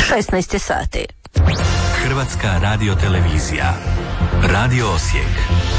16 sati. Hrvatska radiotelevizija. Radio Osijek.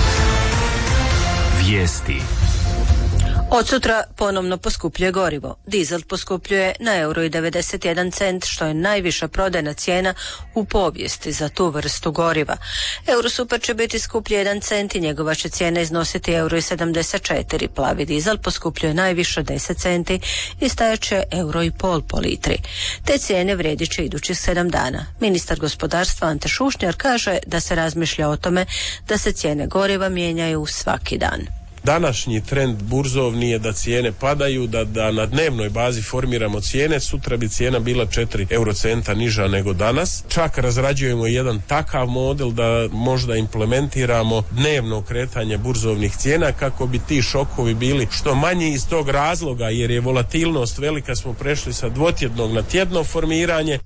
Vijesti. Od sutra ponovno poskupljuje gorivo. Dizel poskupljuje na €1,91, što je najviša prodajna cijena u povijesti za tu vrstu goriva. Eurosuper će biti skuplji 1 cent i njegova će cijena iznositi €1,74. Plavi dizel poskupljuje najviše 10 centi i stajat će €1,5 po litri. Te cijene vrijedit će idućih 7 dana. Ministar gospodarstva Ante Šušnjar kaže da se razmišlja o tome da se cijene goriva mijenjaju svaki dan. Današnji trend burzovni je da cijene padaju, da na dnevnoj bazi formiramo cijene. Sutra bi cijena bila 4 eurocenta niža nego danas. Čak razrađujemo jedan takav model da možda implementiramo dnevno kretanje burzovnih cijena kako bi ti šokovi bili što manji. Iz tog razloga, jer je volatilnost velika, smo prešli sa dvotjednog na tjedno formiranje.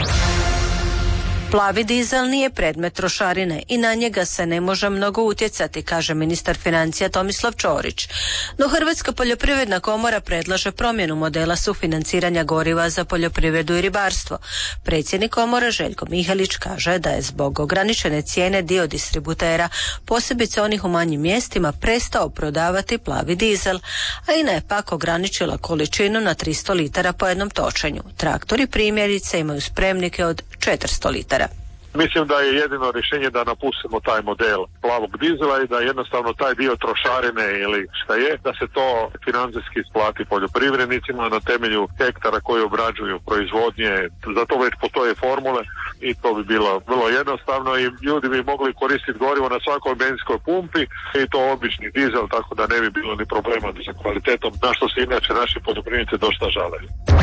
Plavi dizel nije predmet trošarine i na njega se ne može mnogo utjecati, kaže ministar financija Tomislav Ćorić. No Hrvatska poljoprivredna komora predlaže promjenu modela sufinanciranja goriva za poljoprivredu i ribarstvo. Predsjednik komore Željko Mihalić kaže da je zbog ograničene cijene dio distributera, posebice onih u manjim mjestima, prestao prodavati plavi dizel, a INA je pak ograničila količinu na 300 litara po jednom točenju. Traktori primjerice imaju spremnike od 400 litara. Mislim da je jedino rješenje da napustimo taj model plavog dizela i da jednostavno taj dio trošarine ili šta je, da se to financijski isplati poljoprivrednicima na temelju hektara koji obrađuju proizvodnje. Za to već postoje formule i to bi bilo vrlo jednostavno i ljudi bi mogli koristiti gorivo na svakoj benzinskoj pumpi i to obični dizel, tako da ne bi bilo ni problema sa kvalitetom, na što se inače naši poljoprivrednici dosta žale.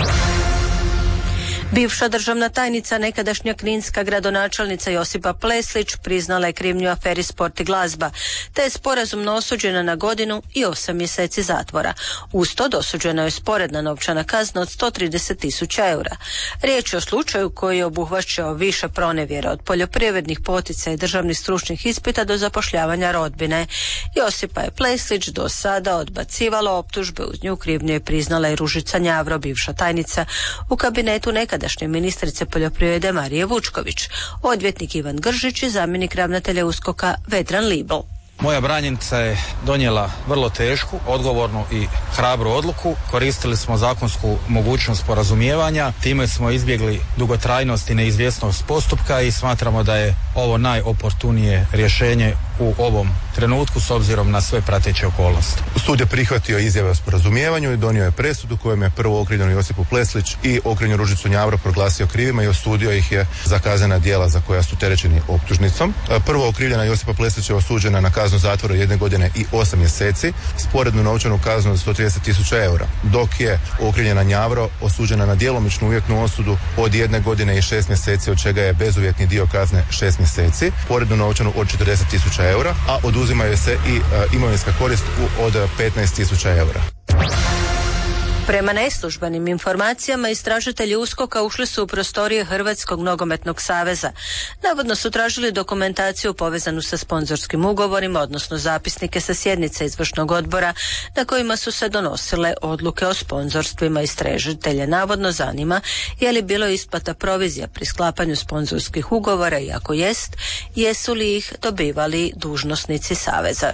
Bivša državna tajnica, nekadašnja kninska gradonačelnica Josipa Pleslić priznala je krivnju aferi Sport i glazba, te je sporazumno osuđena na 1 godinu i 8 mjeseci zatvora. Uz to dosuđena je sporedna novčana kazna od 130.000 eura. Riječ je o slučaju koji je obuhvaćao više pronevjera, od poljoprivrednih poticaja i državnih stručnih ispita do zapošljavanja rodbine. Josipa je Pleslić do sada odbacivala optužbe, uz nju krivnju je priznala i Ružica Njavro, bivša tajnica u kabinetu nekadašnje ministrice poljoprivrede Marije Vučković, odvjetnik Ivan Gržić i zamjenik ravnatelja USKOK-a Vedran Libl. Moja branjenica je donijela vrlo tešku, odgovornu i hrabru odluku. Koristili smo zakonsku mogućnost sporazumijevanja, time smo izbjegli dugotrajnost i neizvjesnost postupka i smatramo da je ovo najoportunije rješenje u ovom trenutku s obzirom na sve prateće okolnosti. Sud je prihvatio izjave o sporazumijevanju i donio je presudu kojom je prvo okrivljenu Josipu Pleslić i okrivljenu Ružicu Njavro proglasio krivima i osudio ih je za kaznena djela za koja su terećeni optužnicom. Prvo okrivljena Josipa Pleslić je osuđena na kaznu zatvora 1 godine i 8 mjeseci, sporednu novčanu kaznu od 130.000 eura, dok je okrivljena Njavro osuđena na djelomičnu uvjetnu osudu od 1 godine i 6 mjeseci, od čega je bezuvjetni dio kazne 6 mjeseci, sporednu novčanu od 40.000 eura, a oduzimaju se i imovinska korist od 15.000 eura. Prema neslužbenim informacijama, istražitelji USKOK-a ušli su u prostorije Hrvatskog nogometnog saveza. Navodno su tražili dokumentaciju povezanu sa sponzorskim ugovorima, odnosno zapisnike sa sjednice izvršnog odbora na kojima su se donosile odluke o sponzorstvima. Istražitelje navodno zanima je li bilo isplata provizija pri sklapanju sponzorskih ugovora i ako jest, jesu li ih dobivali dužnosnici saveza.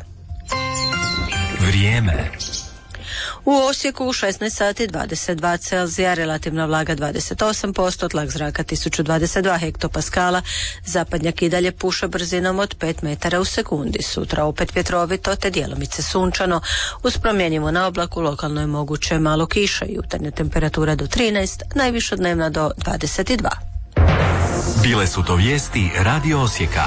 Vrijeme. U Osijeku u 16 sati 22 Celzija, relativna vlaga 28%, tlak zraka 1022 hektopaskala, zapadnjak i dalje puše brzinom od 5 metara u sekundi. Sutra opet vjetrovito te djelomice sunčano, uz promjenjivo na oblaku lokalno je moguće malo kiša, jutarnja temperatura do 13, najviša dnevna do 22. Bile su to vijesti Radio Osijeka.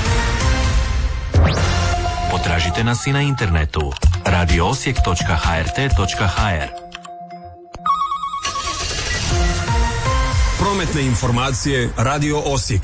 Potražite nas i na internetu radioosijek.hrt.hr. Prometne informacije Radio Osijek.